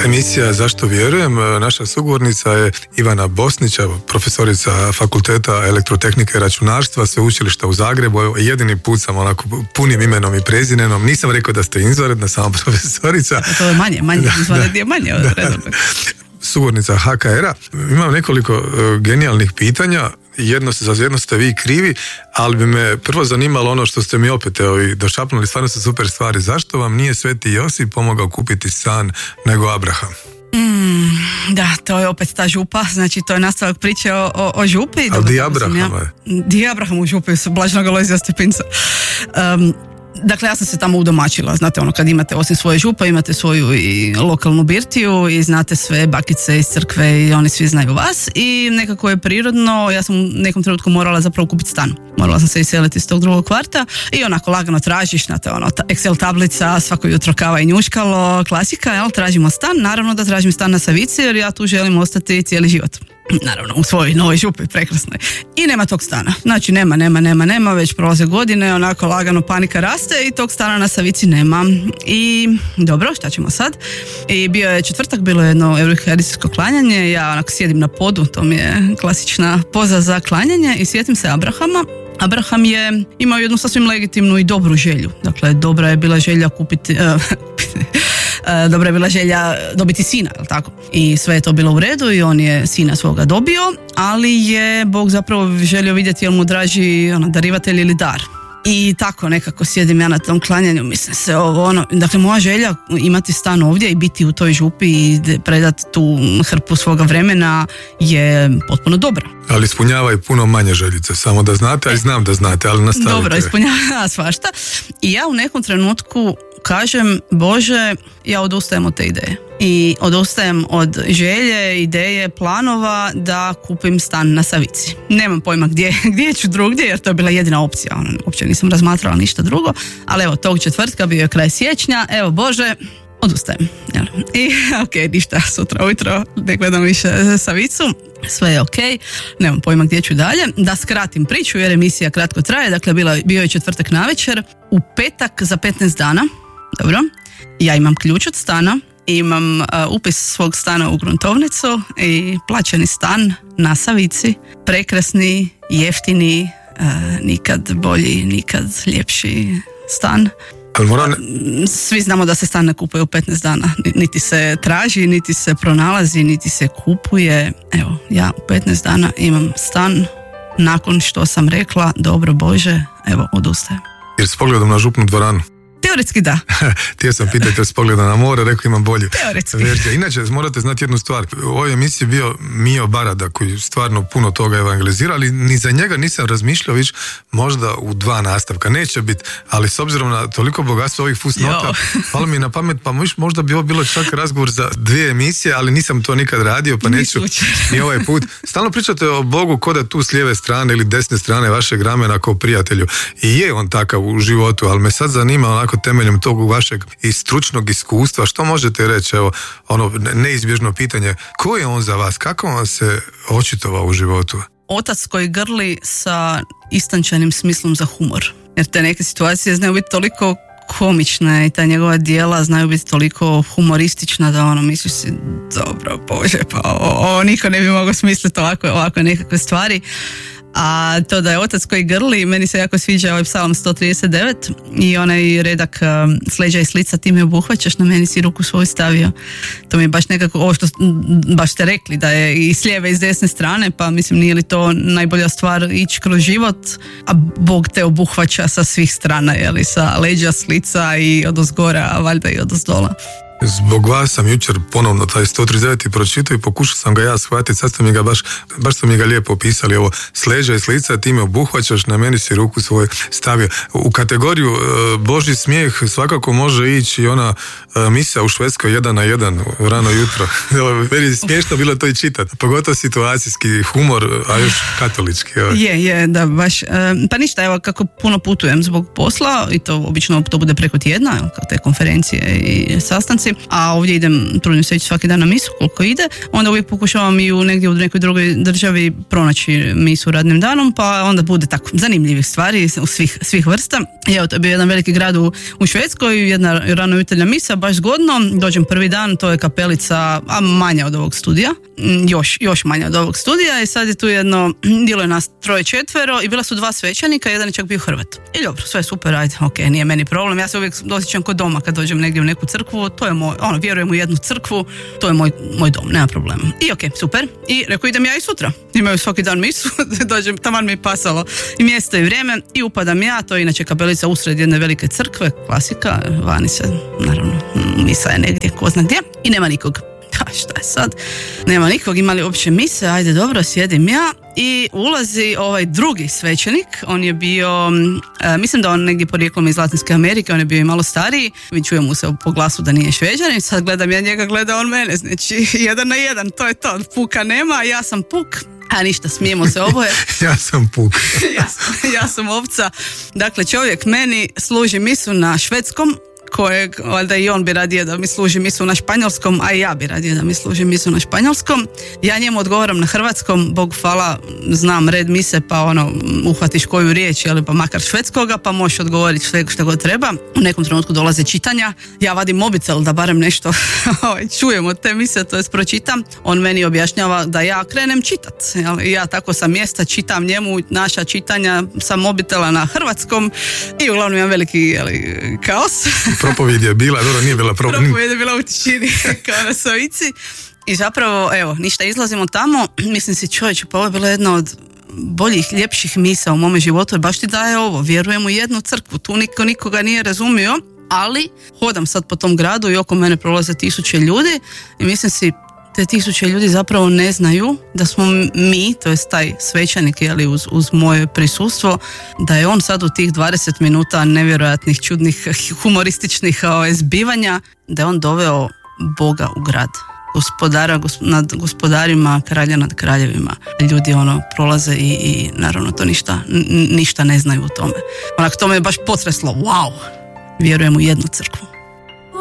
Emisija Zašto vjerujem, naša sugovornica je Ivana Bosnića, profesorica Fakulteta elektrotehnike i računarstva, Sveučilišta u Zagrebu. Jedini put sam onako punim imenom i prezimenom. Nisam rekao da ste izvanredna, samo profesorica. To je manje izvanredni je manje od redovnog. Sugovornica HKR-a. Imam nekoliko genijalnih pitanja. Za jedno ste vi krivi, ali bi me prvo zanimalo ono što ste mi opet došapnuli, stvarno su super stvari. Zašto vam nije Sveti Josip pomogao kupiti stan nego Abraham? Da, to je opet ta župa, znači to je nastavak priče o župi. Ali di Abrahama je? Di Abraham u župi, su Blažnog Alojzija Stepinca. Dakle, ja sam se tamo udomačila, znate ono kad imate osim svoje župe, imate svoju i lokalnu birtiju i znate sve bakice iz crkve i oni svi znaju vas i nekako je prirodno, ja sam u nekom trenutku morala zapravo kupiti stan. Morala sam se iseliti iz tog drugog kvarta i onako lagano tražiš, znate ono, Excel tablica, svako jutro kava i njuškalo, klasika, jel, tražimo stan, naravno da tražim stan na Savici jer ja tu želim ostati cijeli život. Naravno, u svojoj novoj župi, prekrasnoj. I nema tog stana. Znači, nema, već prolaze godine, onako lagano panika raste i tog stana na Savici nema. I dobro, šta ćemo sad? I bio je četvrtak, bilo je jedno euharistijsko klanjanje, ja onako sjedim na podu, to mi je klasična poza za klanjanje i sjetim se Abrahama. Abraham je imao jednu sasvim legitimnu i dobru želju. Dakle, dobra je bila želja dobra je bila želja dobiti sina, jel tako? I sve je to bilo u redu i on je sina svoga dobio, ali je Bog zapravo želio vidjeti jel mu draži darivatelj ili dar. I tako nekako sjedim ja na tom klanjanju, mislim se dakle moja želja imati stan ovdje i biti u toj župi i predati tu hrpu svoga vremena je potpuno dobra. Ali ispunjava i puno manje željice, samo da znate, a i znam da znate, ali nastavite. Dobro, ispunjava svašta. I ja u nekom trenutku kažem, Bože, ja odustajem od te ideje. I odustajem od želje, ideje, planova da kupim stan na Savici. Nemam pojma gdje ću drugdje, jer to je bila jedina opcija. Uopće nisam razmatrala ništa drugo. Ali evo, tog četvrtka bio je kraj siječnja. Evo, Bože, odustajem. I ok, ništa, sutra ujutro ne gledam više Savicu. Sve je ok, nemam pojma gdje ću dalje. Da skratim priču jer emisija kratko traje. Dakle, bio je četvrtak navečer. U petak za 15 dana, dobro, ja imam ključ od stana, imam upis svog stana u gruntovnicu i plaćeni stan na Savici. Prekrasni, jeftini, nikad bolji, nikad ljepši stan. Svi znamo da se stan ne kupuje u 15 dana. Niti se traži, niti se pronalazi, niti se kupuje. Evo, ja u 15 dana imam stan nakon što sam rekla, dobro Bože, evo, odustajem. Jer s pogledom na župnu dvoranu? Teoretski da. Htio sam pitati s pogleda na more, rekao imam bolju verziju. Inače, morate znati jednu stvar. U ovoj emisiji bio Mio Barada, koji stvarno puno toga evangelizira, ali ni za njega nisam razmišljao već možda u 2 nastavka. Neće biti, ali s obzirom na toliko bogatstva ovih fusnota, palo mi je na pamet, pa možda bi ovo bilo čak razgovor za 2 emisije, ali nisam to nikad radio, pa neću ni ovaj put. Stalno pričate o Bogu ko da tu s lijeve strane ili desne strane vašeg ramena kao prijatelju. I je on takav u životu, ali me sad zanima onako temeljem tog vašeg i stručnog iskustva, što možete reći, evo, neizbježno pitanje, ko je on za vas, kako on se očitovao u životu? Otac koji grli sa istančanim smislom za humor, jer te neke situacije znaju biti toliko komične i ta njegova djela znaju biti toliko humoristična da misliš si, dobro Bože, pa ovo niko ne bi mogao smisliti ovako nekakve stvari. A to da je otac koji grli, meni se jako sviđa ovaj psalm 139 i onaj redak s leđa i s lica ti me obuhvaćaš, na meni si ruku svoju stavio. To mi je baš nekako, ovo što baš ste rekli, da je i s lijeve i s desne strane, pa mislim nije li to najbolja stvar ići kroz život, a Bog te obuhvaća sa svih strana, jeli, sa leđa, s lica i odozgora, a valjda i odozdola. Zbog vas sam jučer ponovno taj 139 pročitao i pokušao sam ga ja shvatiti, sad ste mi ga baš ste mi ga lijepo opisali, ovo s leđa i s lica ti me obuhvaćaš, na meni si ruku svoju stavio. U kategoriju Božji smijeh svakako može ići i ona misa u Švedskoj 1 na 1 rano jutro. Meni je smiješno bilo to i čitati, pogotovo situacijski humor, a još katolički. Je, da baš. Pa ništa, evo kako puno putujem zbog posla i to obično to bude preko tjedna, kao te konferencije i sastanci. ići, a ovdje trudim se ići svaki dan na misu koliko ide, onda uvijek pokušavam i negdje u nekoj drugoj državi pronaći misu radnim danom, pa onda bude tako zanimljivih stvari svih vrsta. I evo, to je bio jedan veliki grad u Švedskoj, jedna rano jutarnja misa, baš zgodno, dođem prvi dan, to je kapelica, a manja od ovog studija, još manja od ovog studija, i sad je tu bilo je nas 3-4 i bila su 2 svećenika, jedan je čak bio Hrvat. I dobro, sve je super, ajde, ok, nije meni problem, ja se uvijek osjećam kod doma kad dođem negdje u neku crkvu, to je moj, vjerujem u jednu crkvu, to je moj dom, nema problema. I ok, super, i rekao idem ja i sutra, imaju svaki dan misu, dođem, taman mi je pasalo i mjesto i vrijeme, i upadam ja, to je inače kapelica usred jedne velike crkve, klasika, vani se, naravno, misa je negdje, ko zna gdje, i nema nikog. Šta je sad? Nema nikog, imali uopće mise, ajde dobro, sjedim ja i ulazi ovaj drugi svećenik, on je bio, mislim da on negdje porijeklom iz Latinske Amerike, on je bio i malo stariji, vi čujem mu se po glasu da nije Šveđanin, sad gledam ja njega, gleda on mene, znači 1 na 1, to je to, puka nema, ja sam puk, a ništa, smijemo se oboje. Ja sam puk. ja sam ovca, dakle čovjek meni služi misu na švedskom, kojeg, valjda i on bi radije da mi služi misu na španjolskom, a i ja bi radije da mi služi misu na španjolskom. Ja njemu odgovaram na hrvatskom, Bog hvala, znam red mise, pa uhvatiš koju riječ, ali pa makar švedskoga, pa možeš odgovoriti što god treba. U nekom trenutku dolaze čitanja, ja vadim mobitel da barem nešto čujem od te mise, to jest pročitam. On meni objašnjava da ja krenem čitat. Ja tako sa mjesta čitam njemu naša čitanja sa mobitela na hrvatskom i uglavnom imam veliki kaos. Propovijed je bila, dobro, nije bila propovijed je bila u tišini kao na Savici. I zapravo, evo, ništa, izlazimo tamo, mislim si, čovječe, pa ovo je bila jedna od boljih, ljepših misa u mome životu, jer baš ti daje ovo, vjerujem u jednu crkvu, tu nikoga nije razumio, ali hodam sad po tom gradu i oko mene prolaze 1000 ljudi i mislim si, te 1000 ljudi zapravo ne znaju da smo mi, to jest taj svećenik, uz moje prisustvo, da je on sad u tih 20 minuta nevjerojatnih, čudnih, humorističnih zbivanja, da je on doveo Boga u grad. Gospodara nad gospodarima, kralja nad kraljevima. Ljudi prolaze i naravno to ništa ne znaju o tome. To me je baš potreslo, wow, vjerujem u jednu crkvu.